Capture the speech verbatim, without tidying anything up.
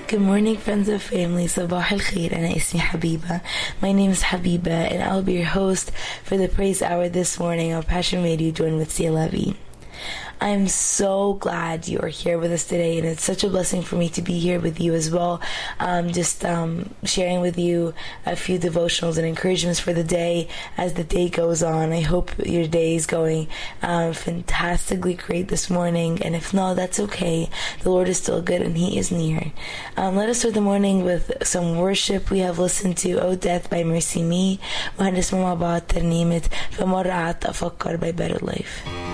Good morning, friends and family. Sabah al-khair. Ana ismi Habiba. My name is Habiba, and I'll be your host for the Praise Hour this morning on Passion Radio, joined with Sia Levy. I'm so glad you are here with us today, and it's such a blessing for me to be here with you as well. Um, just um, sharing with you a few devotionals and encouragements for the day as the day goes on. I hope your day is going um, fantastically great this morning, and if not, that's okay. The Lord is still good, and He is near. Um, let us start the morning with some worship. We have listened to "O Death" by Mercy Me, وهنسمع مع بعض ترنيمة فمرة قعدت أفكر by Better Life.